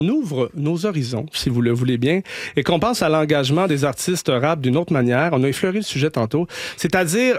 On ouvre nos horizons, si vous le voulez bien, et qu'on pense à l'engagement des artistes rap d'une autre manière. On a effleuré le sujet tantôt, c'est-à-dire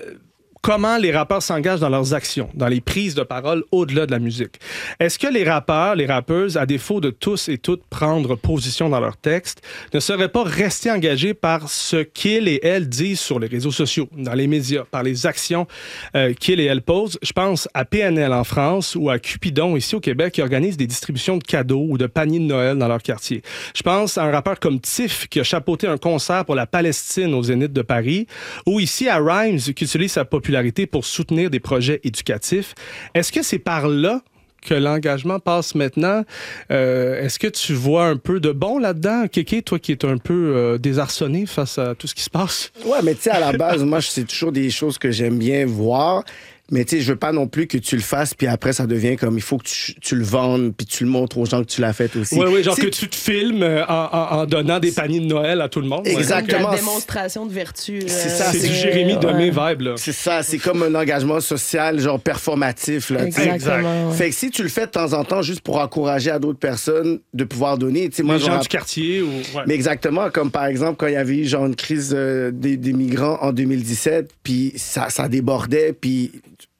comment les rappeurs s'engagent dans leurs actions, dans les prises de parole au-delà de la musique. Est-ce que les rappeurs, les rappeuses, à défaut de tous et toutes prendre position dans leurs textes, ne seraient pas restés engagés par ce qu'ils et elles disent sur les réseaux sociaux, dans les médias, par les actions qu'ils et elles posent? Je pense à PNL en France ou à Cupidon ici au Québec qui organisent des distributions de cadeaux ou de paniers de Noël dans leur quartier. Je pense à un rappeur comme Tiff qui a chapeauté un concert pour la Palestine au Zénith de Paris, ou ici à Rhymes qui utilise sa popularité pour soutenir des projets éducatifs. Est-ce que c'est par là que l'engagement passe maintenant? Est-ce que tu vois un peu de bon là-dedans? Kéké, toi qui es un peu désarçonné face à tout ce qui se passe. Ouais, mais tu sais, à la base, moi, c'est toujours des choses que j'aime bien voir. Mais tu sais, je veux pas non plus que tu le fasses, puis après, ça devient comme il faut que tu le vendes, puis tu le montres aux gens que tu l'as fait aussi. Oui, genre que tu te filmes en donnant des paniers de Noël à tout le monde. Exactement. La démonstration de vertu. C'est ça. C'est du Jérémy Domé vibe, là. C'est ça, c'est comme un engagement social, genre performatif, là. Exactement. Fait que si tu le fais de temps en temps juste pour encourager à d'autres personnes de pouvoir donner, tu sais, moi, les gens du quartier ou... Ouais. Mais exactement, comme par exemple quand il y avait eu genre une crise des migrants en 2017, puis ça débordait, puis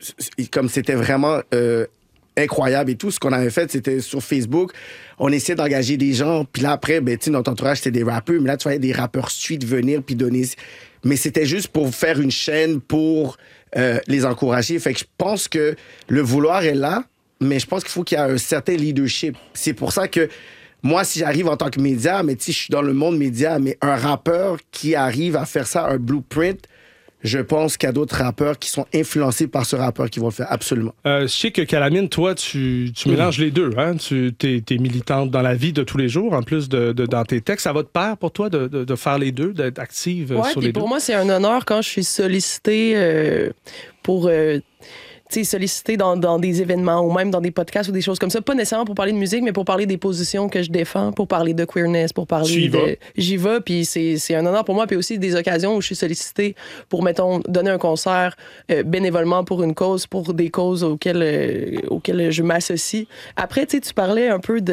comme c'était vraiment incroyable et tout, ce qu'on avait fait, c'était sur Facebook, on essayait d'engager des gens, puis là après, ben, tu sais, notre entourage, c'était des rappeurs, mais là, tu voyais des rappeurs street venir puis donner... Mais c'était juste pour faire une chaîne pour les encourager. Fait que je pense que le vouloir est là, mais je pense qu'il faut qu'il y ait un certain leadership. C'est pour ça que moi, si j'arrive en tant que média, mais tu sais, je suis dans le monde média, mais un rappeur qui arrive à faire ça, un blueprint, je pense qu'il y a d'autres rappeurs qui sont influencés par ce rappeur qui vont le faire, absolument. Je sais que Calamine, toi, tu mélanges les deux. Hein? Tu es militante dans la vie de tous les jours, en plus dans tes textes. Ça va de pair pour toi de faire les deux, d'être active sur les deux? Pour moi, c'est un honneur quand je suis sollicitée pour... sollicité dans des événements ou même dans des podcasts ou des choses comme ça. Pas nécessairement pour parler de musique, mais pour parler des positions que je défends, pour parler de queerness, pour parler de... J'y vais, puis c'est un honneur pour moi. Puis aussi des occasions où je suis sollicitée pour, mettons, donner un concert bénévolement pour une cause, pour des causes auxquelles je m'associe. Après, tu parlais un peu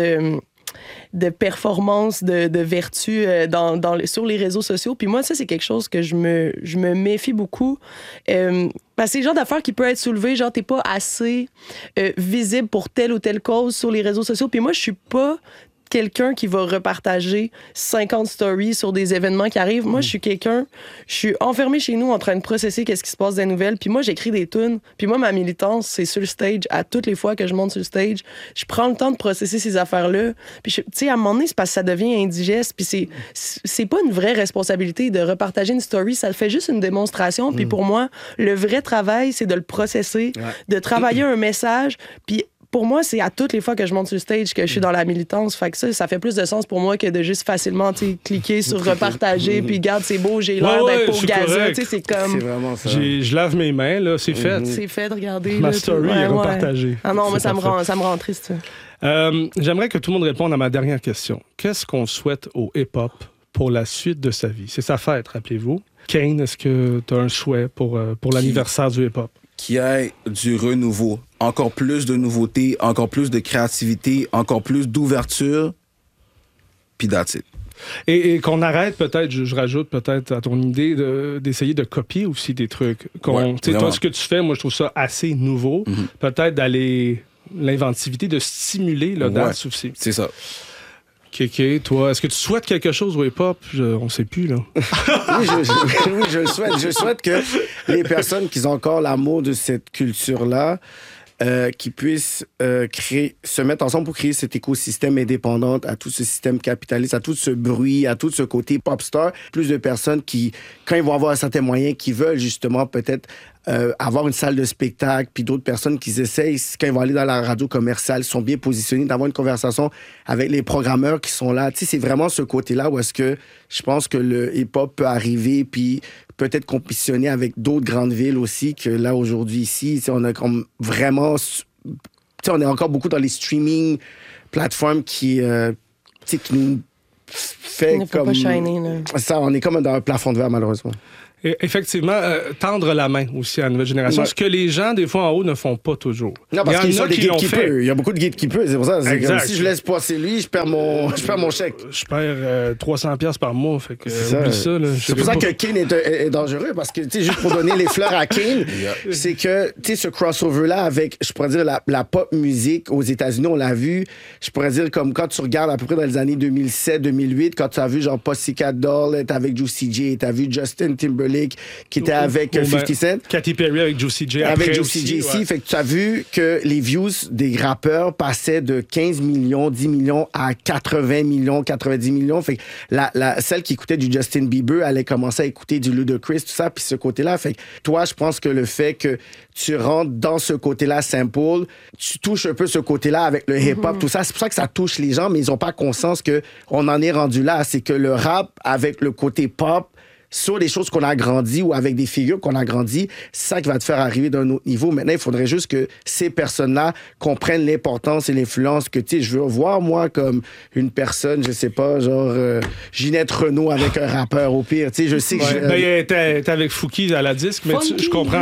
de performance, de vertu sur les réseaux sociaux. Puis moi, ça, c'est quelque chose que je me méfie beaucoup. Parce que c'est le genre d'affaires qui peut être soulevé, genre, t'es pas assez visible pour telle ou telle cause sur les réseaux sociaux. Puis moi, je suis pas quelqu'un qui va repartager 50 stories sur des événements qui arrivent. Moi, je suis enfermée chez nous en train de processer qu'est-ce qui se passe des nouvelles. Puis moi, j'écris des tunes. Puis moi, ma militance, c'est sur le stage. À toutes les fois que je monte sur le stage, je prends le temps de processer ces affaires-là. Puis, tu sais, à un moment donné, c'est parce que ça devient indigeste. Puis c'est pas une vraie responsabilité de repartager une story. Ça fait juste une démonstration. Puis pour moi, le vrai travail, c'est de le processer, de travailler un message. Puis pour moi, c'est à toutes les fois que je monte sur le stage que je suis dans la militance. Fait que ça fait plus de sens pour moi que de juste facilement cliquer sur repartager, puis garde, c'est beau, j'ai l'air d'être pour Gaza. C'est comme... C'est vraiment ça. Je lave mes mains, là, c'est fait. C'est fait de regarder. Ma story est repartagée. Ah non, moi, ça me rend triste. J'aimerais que tout le monde réponde à ma dernière question. Qu'est-ce qu'on souhaite au hip-hop pour la suite de sa vie? C'est sa fête, rappelez-vous. Kane, est-ce que tu as un souhait pour l'anniversaire du hip-hop? Qu'il y ait du renouveau. Encore plus de nouveautés, encore plus de créativité, encore plus d'ouverture, puis that's it. Et qu'on arrête peut-être, je rajoute peut-être à ton idée d'essayer de copier aussi des trucs. Toi, ce que tu fais, moi, je trouve ça assez nouveau. Mm-hmm. Peut-être d'aller... L'inventivité, de stimuler l'audace aussi. C'est ça. Kéké, toi, est-ce que tu souhaites quelque chose au hip-hop? On ne sait plus, là. Oui, je le souhaite. Je souhaite que les personnes qui ont encore l'amour de cette culture-là, qui puissent se mettre ensemble pour créer cet écosystème indépendant à tout ce système capitaliste, à tout ce bruit, à tout ce côté pop star. Plus de personnes qui, quand ils vont avoir un certain moyen, qui veulent justement peut-être avoir une salle de spectacle, puis d'autres personnes qui essayent, quand ils vont aller dans la radio commerciale, sont bien positionnés, d'avoir une conversation avec les programmeurs qui sont là. Tu sais, c'est vraiment ce côté-là où est-ce que je pense que le hip-hop peut arriver, puis peut-être compétitionner avec d'autres grandes villes aussi, que là, aujourd'hui, ici, on a comme vraiment... on est encore beaucoup dans les streaming plateformes qui nous fait comme... Pas shiner, là. Ça, on est comme dans un plafond de verre, malheureusement. Et effectivement, tendre la main aussi à la nouvelle génération, Ouais. ce que les gens, des fois, en haut, ne font pas toujours. Non, parce qu'il y a des qui l'ont fait. gatekeepers. Il y a beaucoup de gatekeepers. C'est pour ça. C'est Exact. comme si je laisse passer lui, je perds mon chèque. Je perds 300$ par mois, fait que C'est oublie ça. Là, C'est pour ça que Kane est dangereux, parce que, tu sais, juste pour donner les fleurs à Kane, c'est que, tu sais, ce crossover-là avec, je pourrais dire, la pop musique aux États-Unis, on l'a vu, je pourrais dire, comme quand tu regardes à peu près dans les années 2007-2008, quand tu as vu, genre, Pussycat Doll être avec Juicy J, tu as vu Justin Timberlake qui était avec 50 Cent. Katy Perry avec Juicy J. Avec après Juicy J aussi, ici, fait que tu as vu que les views des rappeurs passaient de 15 millions, 10 millions à 80 millions, 90 millions. Fait que celle qui écoutait du Justin Bieber allait commencer à écouter du Ludacris, tout ça, puis ce côté-là. Fait que toi, je pense que le fait que tu rentres dans ce côté-là simple, tu touches un peu ce côté-là avec le hip-hop, tout ça. C'est pour ça que ça touche les gens, mais ils n'ont pas conscience qu'on en est rendu là. C'est que le rap, avec le côté pop, sur les choses qu'on a grandi ou avec des figures qu'on a grandi, c'est ça qui va te faire arriver d'un autre niveau. Maintenant, il faudrait juste que ces personnes-là comprennent l'importance et l'influence que, tu sais, je veux voir, moi, comme une personne, je sais pas, genre Ginette Renault avec un rappeur, au pire. Tu sais, je sais que... Ouais. T'es avec Fouki à la disque, mais je comprends.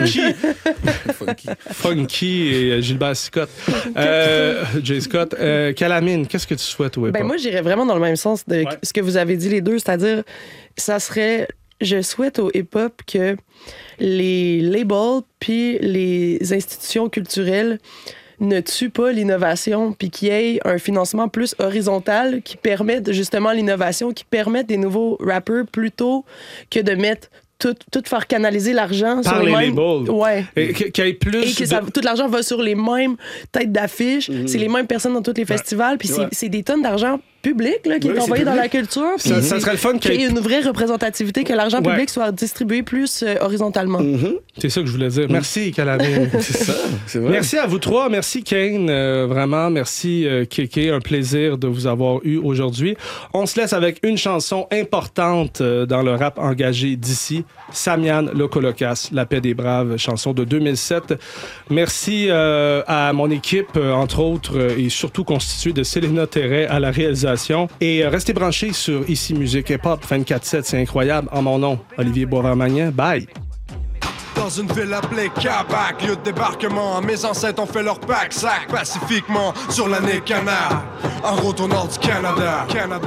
Funky et Gilbert Scott. Jay Scott. Calamine, qu'est-ce que tu souhaites au hip-hop? Ben moi, j'irais vraiment dans le même sens de ce que vous avez dit les deux, c'est-à-dire, ça serait, je souhaite au hip-hop que les labels puis les institutions culturelles ne tuent pas l'innovation, puis qu'il y ait un financement plus horizontal qui permette justement l'innovation, qui permette des nouveaux rappers plutôt que de mettre tout faire canaliser l'argent par sur les mêmes... labels. Ouais. Et qu'il y ait plus... Et que tout l'argent va sur les mêmes têtes d'affiche, c'est les mêmes personnes dans tous les festivals, puis c'est des tonnes d'argent public là, qui est envoyé dans la culture. Ça serait le fun qu'il y ait une vraie représentativité, que l'argent public soit distribué plus horizontalement. C'est ça que je voulais dire. Merci, Calamine. C'est ça, c'est vrai. Merci à vous trois. Merci, Kane. Vraiment, merci, Kéké. Un plaisir de vous avoir eu aujourd'hui. On se laisse avec une chanson importante dans le rap engagé d'ici. Samian Lokolocas, La paix des braves, chanson de 2007. Merci à mon équipe, entre autres, et surtout constituée de Selena Terret à la réalisation. Et restez branchés sur Ici Musique Hip Hop 24/7, c'est incroyable. En mon nom, Olivier Boisvert-Magnan. Bye! Dans une ville appelée Québec, lieu de débarquement, mes ancêtres ont fait leur pack-sac pacifiquement sur l'année Canard, en route au nord du Canada.